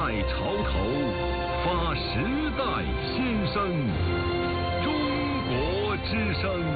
潮头，发时代心声。中国之声。